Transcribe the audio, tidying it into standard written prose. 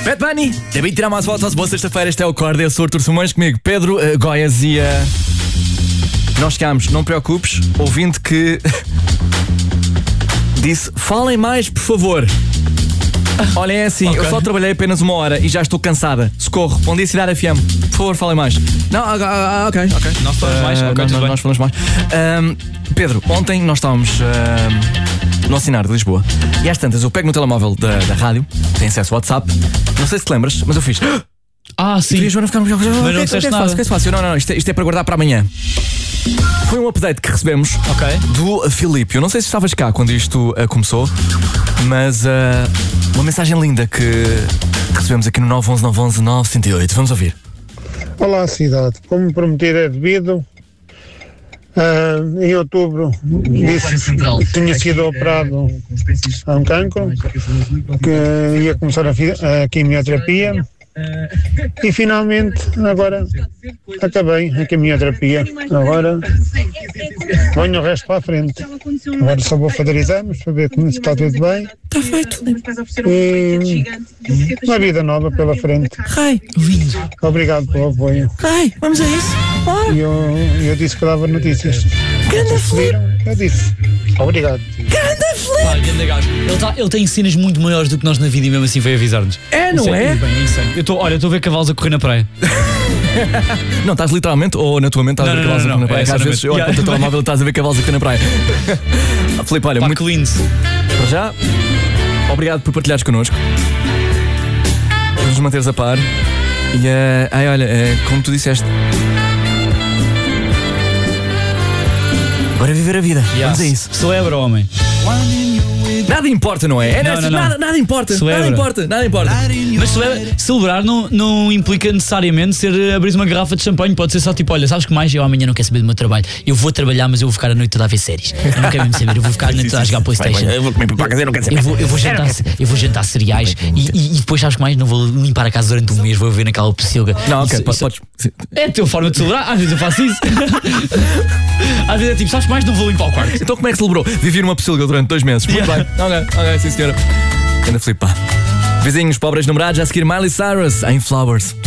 Bad Bunny, David tirar mais fotos. Boa sexta-feira, este é o Corda. Eu sou Artur Simões, comigo Pedro Goiás e nós chegámos, não preocupes, ouvinte que disse: falem mais, por favor. Olha, é assim, eu só trabalhei apenas 1 hora e já estou cansada. Socorro, bom dia Cidade FM. Por favor, falem mais. Não, ok. Nós falamos mais, ok, tudo bem. Nós falamos mais. Pedro, ontem nós estávamos no Alcinar de Lisboa e às tantas eu pego no telemóvel da rádio, tem acesso ao WhatsApp. Não sei se te lembras, mas eu fiz. Sim. E a Joana ficar no mas não disseste nada. Que é fácil? Não, isto é para guardar para amanhã. Foi um update que recebemos do Filipe. Eu não sei se estavas cá quando isto começou, mas uma mensagem linda que recebemos aqui no 911 911 Vamos ouvir. Olá, cidade. Como prometido é devido, em outubro disse que tinha sido operado a um cancro, que ia começar a quimioterapia. E finalmente agora acabei a quimioterapia. Agora ponho o resto para a frente. Agora só vou fazer exames para ver como está tudo bem. Está feito. E uma vida nova pela frente. Lindo. Obrigado pelo apoio. Vamos a isso. E eu disse que dava notícias. Eu disse. Obrigado. Grande gajo. Ele tem cenas muito maiores do que nós na vida e mesmo assim veio avisar-nos. Não é? Bem, é insano. Eu estou a ver cavalos a correr na praia. Não, estás literalmente ou na tua mente estás a ver cavalos a correr na praia? Às vezes eu olho para o teu telemóvel e estás a ver cavalos a correr na praia. Filipe, olha, muito lindo. Para já, obrigado por partilhares connosco, por nos manteres a par. E olha, como tu disseste, agora viver a vida. Vamos a isso. Celebra, homem. Nada importa, não é? Não. Nada importa. Nada importa. Mas celebrar não implica necessariamente abrir uma garrafa de champanhe. Pode ser só tipo: olha, sabes que mais? Eu amanhã não quero saber do meu trabalho. Eu vou trabalhar, mas eu vou ficar a noite toda a ver séries. Eu não quero mesmo saber. Eu vou ficar a noite toda a jogar PlayStation. Eu vou comer pipocas, eu não quero saber. Eu vou jantar cereais e depois, sabes que mais? Não vou limpar a casa durante um mês. Vou ver naquela pocilga. Não, ok, podes. É a tua forma de celebrar. Às vezes eu faço isso. Às vezes é tipo: sabes que mais? Não vou limpar o quarto. Então como é que celebrou? Vivi numa pocilga durante 2 meses. Muito bem. Ok, sim senhora. Anda Filipe, pá. Vizinhos pobres numerados, a seguir Miley Cyrus em Flowers.